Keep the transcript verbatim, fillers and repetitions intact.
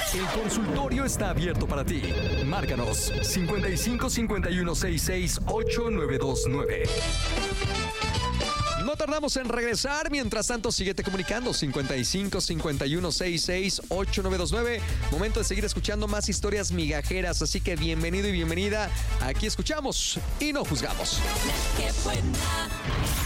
El consultorio está abierto para ti. Márcanos cincuenta y cinco cincuenta y uno sesenta y seis ocho nueve dos nueve. No tardamos en regresar, mientras tanto síguete comunicando cincuenta y cinco cincuenta y uno sesenta y seis ocho nueve dos nueve. Momento de seguir escuchando más historias migajeras, así que bienvenido y bienvenida. Aquí escuchamos y no juzgamos. La que buena.